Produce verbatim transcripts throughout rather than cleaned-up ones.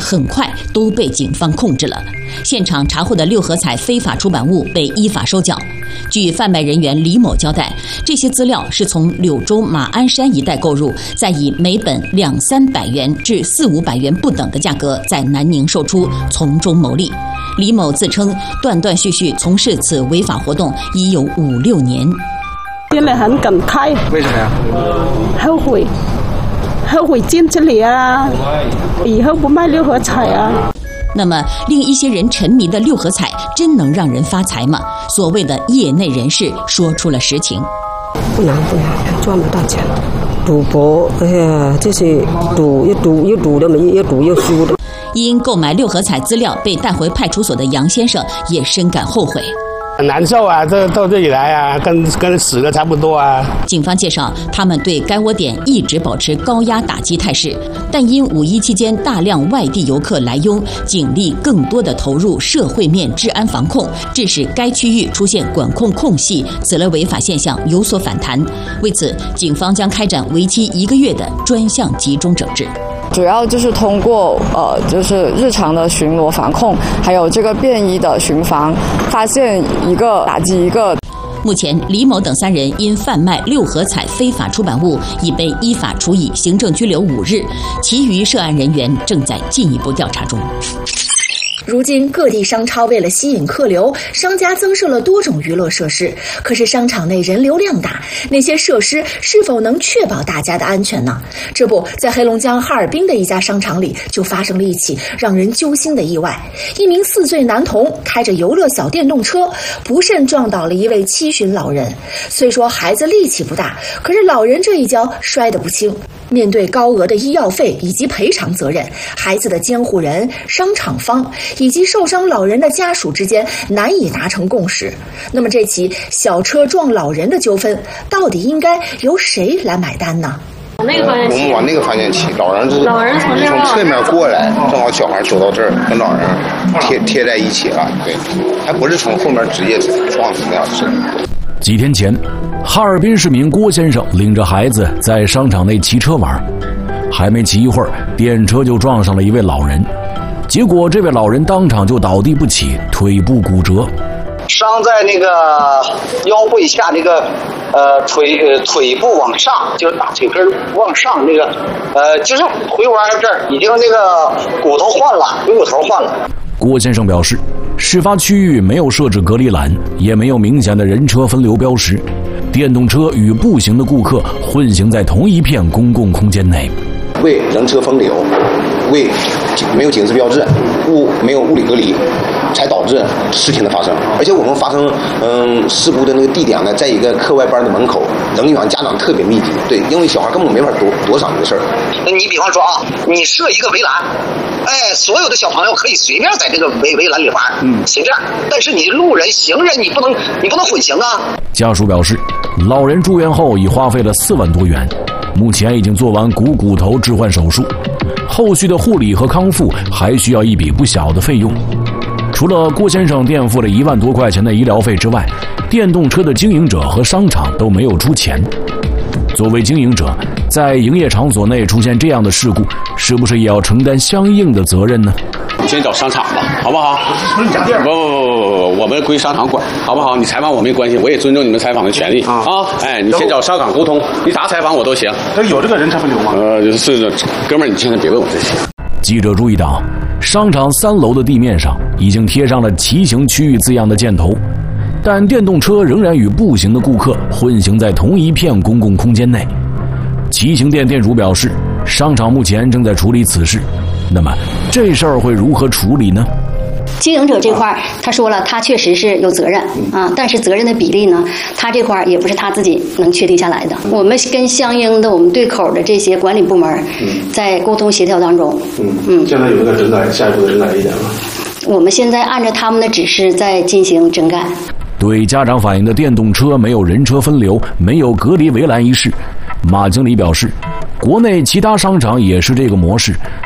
很快都被警方控制了。现场查获的六合彩非法出版物被依法收缴。据贩卖人员李某交代，这些资料是从柳州马鞍山一带购入，再以每本两三百元至四五百元不等的价格在南宁售出，从中牟利。李某自称断断续续从事此违法活动已有五六年。 现在很感慨， 为什么呀？ 后悔，后悔进这里啊，以后不卖六合彩啊。 那么，令一些人沉迷的六合彩真能让人发财吗？所谓的业内人士说出了实情。 不难不难，赚不到钱。赌博，哎呀，这些赌又赌又赌的没，又赌又输的。 因购买六合彩资料被带回派出所的杨先生也深感后悔。 很难受啊，这到这里来啊，跟跟死的差不多啊。 警方介绍，他们对该窝点一直保持高压打击态势，但因五一期间大量外地游客来拥，警力更多的投入社会面治安防控，致使该区域出现管控空隙，此类违法现象有所反弹。为此，警方将开展为期一个月的专项集中整治。 主要就是通过呃，就是日常的巡逻防控，还有这个便衣的巡防，发现一个打击一个。 目前，李某等三人因贩卖六合彩非法出版物，已被依法处以行政拘留五日，其余涉案人员正在进一步调查中。 如今各地商超为了吸引客流，商家增设了多种娱乐设施。可是商场内人流量大，那些设施是否能确保大家的安全呢？这不，在黑龙江哈尔滨的一家商场里，就发生了一起让人揪心的意外。一名四岁男童开着游乐小电动车，不慎撞倒了一位七旬老人。虽说孩子力气不大，可是老人这一跤摔得不轻。面对高额的医药费以及赔偿责任，孩子的监护人、商场方以及受伤老人的家属之间难以达成共识。那么这起小车撞老人的纠纷，到底应该由谁来买单呢？ 那个方向骑， 我们往那个方向骑，老人是老人从从侧面过来，正好小孩走到这儿，跟老人贴贴在一起了。对，还不是从后面直接撞死那样子。 几天前，哈尔滨市民郭先生领着孩子在商场内骑车玩，还没骑一会儿，电车就撞上了一位老人，结果这位老人当场就倒地不起，腿部骨折， 伤在那个腰背下那个呃腿呃腿部往上，就是大腿根往上那个呃就是回弯这儿已经那个骨头换了，回骨头换了。 郭先生表示，事发区域没有设置隔离栏，也没有明显的人车分流标识，电动车与步行的顾客混行在同一片公共空间内， 为人车分流，为没有警示标志，物没有物理隔离，才导致事情的发生。而且我们发生嗯事故的那个地点呢，在一个课外班的门口，人员家长特别密集。对，因为小孩根本没法躲躲闪这个事儿。 那你比方说啊，你设一个围栏，哎，所有的小朋友可以随便在这个围围栏里玩，嗯，行这样。但是你路人、行人，你不能你不能混行啊。 家属表示，老人住院后已花费了四万多元，目前已经做完股骨头置换手术，后续的护理和康复还需要一笔不小的费用。除了郭先生垫付了一万多块钱的医疗费之外，电动车的经营者和商场都没有出钱。作为经营者，在营业场所内出现这样的事故，是不是也要承担相应的责任呢？ 你先找商场吧，好不好？不是你家店。不不不不不，我们归商场管，好不好？你采访我没关系，我也尊重你们采访的权利啊。啊，哎，你先找商场沟通，你咋采访我都行。 这有这个人车分流吗？ 呃，是是，哥们儿，你现在别问我这些。 记者注意到，商场三楼的地面上已经贴上了骑行区域字样的箭头，但电动车仍然与步行的顾客混行在同一片公共空间内。骑行店店主表示，商场目前正在处理此事。那么这事儿会如何处理呢？ 经营者这块他说了，他确实是有责任啊，但是责任的比例呢，他这块也不是他自己能确定下来的。我们跟相应的我们对口的这些管理部门在沟通协调当中。 嗯嗯，现在有一个整改，下一步的整改意见吗？ 我们现在按照他们的指示在进行整改。 对家长反映的电动车没有人车分流、没有隔离围栏一事，马经理表示，国内其他商场也是这个模式，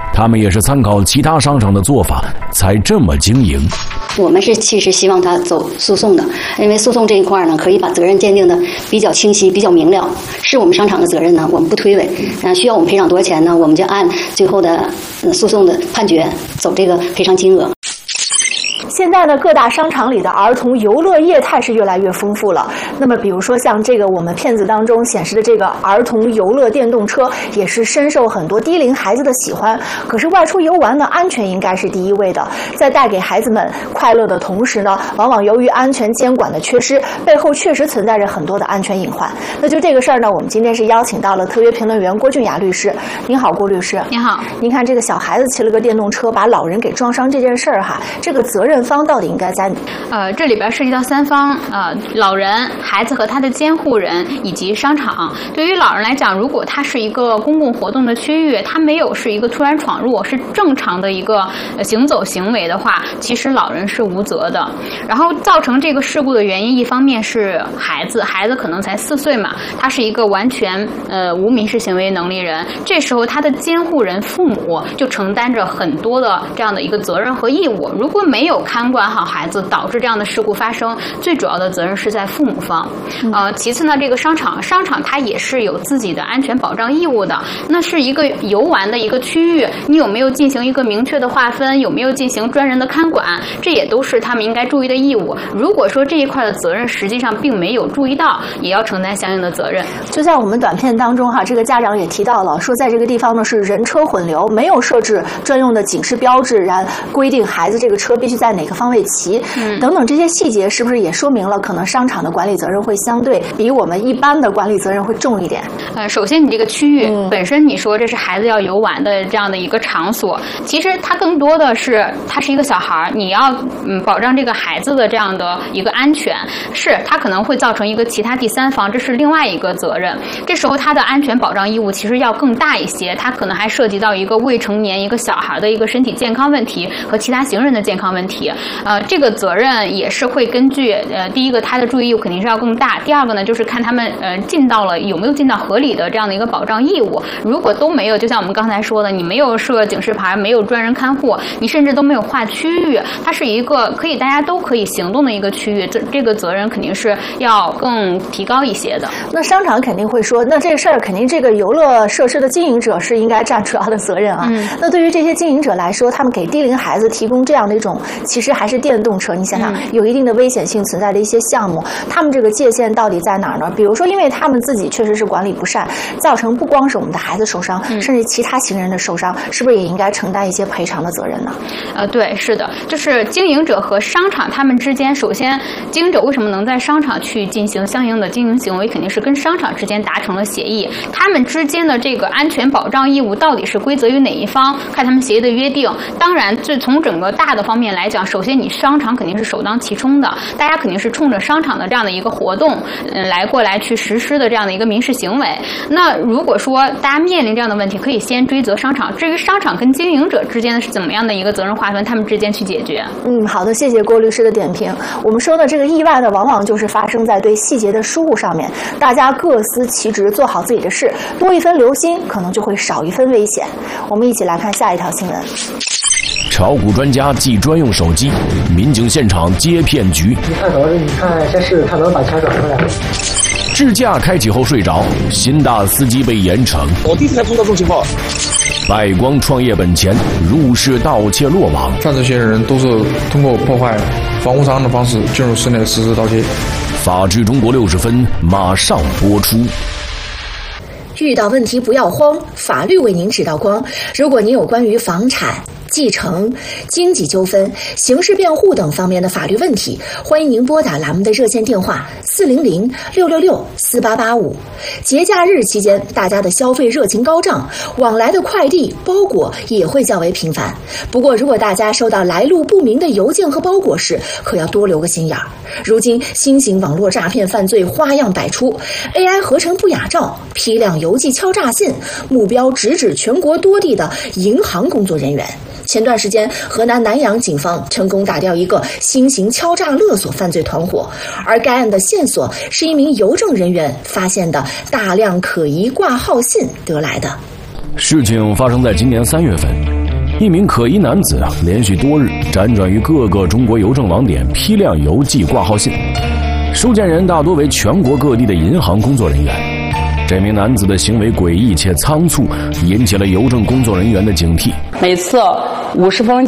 他们也是参考其他商场的做法才这么经营。 我们是其实希望他走诉讼的，因为诉讼这一块呢，可以把责任鉴定的比较清晰、比较明了。是我们商场的责任呢，我们不推诿。啊，需要我们赔偿多少钱呢？我们就按最后的诉讼的判决走这个赔偿金额。 现在呢，各大商场里的儿童游乐业态是越来越丰富了。那么，比如说像这个我们片子当中显示的这个儿童游乐电动车，也是深受很多低龄孩子的喜欢。可是外出游玩呢，安全应该是第一位的。在带给孩子们快乐的同时呢，往往由于安全监管的缺失，背后确实存在着很多的安全隐患。那就这个事儿呢，我们今天是邀请到了特约评论员郭俊雅律师。您好，郭律师。 您好。 您看这个小孩子骑了个电动车把老人给撞伤这件事儿哈，这个责任方到底应该在？ 呃，这里边涉及到三方，呃，老人、孩子和他的监护人以及商场。对于老人来讲，如果他是一个公共活动的区域，他没有是一个突然闯入，是正常的一个行走行为的话，其实老人是无责的。然后造成这个事故的原因，一方面是孩子，孩子可能才四岁嘛，他是一个完全呃无民事行为能力人，这时候他的监护人父母就承担着很多的这样的一个责任和义务。如果没有看管好孩子，导致这样的事故发生，最主要的责任是在父母方。呃，其次呢，这个商场，商场它也是有自己的安全保障义务的。那是一个游玩的一个区域，你有没有进行一个明确的划分？有没有进行专人的看管？这也都是他们应该注意的义务。如果说这一块的责任实际上并没有注意到，也要承担相应的责任。 就像我们短片当中哈，这个家长也提到了，说在这个地方呢是人车混流，没有设置专用的警示标志，然规定孩子这个车必须在哪个方位骑。嗯，等等这些细节是不是也说明了可能商场的管理责任会相对比我们一般的管理责任会重一点？ 呃，首先你这个区域、嗯、本身你说这是孩子要游玩的这样的一个场所，其实它更多的是他是一个小孩，你要嗯保障这个孩子的这样的一个安全，是他可能会造成一个其他第三方，这是另外一个责任。这时候他的安全保障义务其实要更大一些，他可能还涉及到一个未成年一个小孩的一个身体健康问题和其他行人的健康问题。呃，这个责任也是会根据呃，第一个他的注意义务肯定是要更大，第二个呢就是看他们呃尽到了有没有尽到合理的这样的一个保障义务。如果都没有，就像我们刚才说的，你没有设警示牌，没有专人看护，你甚至都没有划区域，它是一个可以大家都可以行动的一个区域，这这个责任肯定是要更提高一些的。 那商场肯定会说，那这个事儿肯定这个游乐设施的经营者是应该占主要的责任啊。嗯、那对于这些经营者来说，他们给低龄孩子提供这样的一种其实还是电动车，你想想、嗯、有一定的危险性存在的一些项目，他们这个界限到底在哪儿呢？比如说，因为他们自己确实是管理不善，造成不光是我们的孩子受伤，嗯、甚至其他行人的受伤，是不是也应该承担一些赔偿的责任呢？ 呃，对，是的，就是经营者和商场他们之间，首先，经营者为什么能在商场去进行相应的经营行为，肯定是跟商场之间达成了协议，他们之间的这个安全保障义务到底是归责于哪一方，看他们协议的约定。当然，这从整个大的方面来讲，首先你商场肯定是首当其冲的，大家肯定是冲着商场的这样的一个活动，嗯，来过来去实施的这样的一个民事行为。那如果说大家面临这样的问题，可以先追责商场。至于商场跟经营者之间的是怎么样的一个责任划分，他们之间去解决。 嗯，好的，谢谢郭律师的点评。我们说的这个意外呢，往往就是发生在对细节的疏忽上面，大家各司其职，做好自己的事，多一分留心，可能就会少一分危险。我们一起来看下一条新闻。 炒股专家寄专用手机，民警现场接骗局。 你看手机，你看先试试看能把钱转出来。 智驾开启后睡着，新大司机被严惩。 我第一次才碰到这种情况。 百光创业本钱入室盗窃落网， 犯罪嫌疑人都是通过破坏房屋商的方式进入室内实施盗窃。 法治中国六十分马上播出。 遇到问题不要慌，法律为您指道光。如果您有关于房产、继承、经济纠纷、刑事辩护等方面的法律问题，欢迎您拨打栏目的热线电话四零零六六六四八八五。节假日期间，大家的消费热情高涨，往来的快递、包裹也会较为频繁。不过，如果大家收到来路不明的邮件和包裹时，可要多留个心眼儿。如今，新型网络诈骗犯罪花样百出 ，A I 合成不雅照、批量邮寄敲诈信，目标直指全国多地的银行工作人员。前段时间，河南南阳警方成功打掉一个新型敲诈勒索犯罪团伙，而该案的线索是一名邮政人员发现的大量可疑挂号信得来的。 事情发生在今年三月份， 一名可疑男子连续多日辗转于各个中国邮政网点批量邮寄挂号信，收件人大多为全国各地的银行工作人员。这名男子的行为诡异且仓促，引起了邮政工作人员的警惕。 每次五十封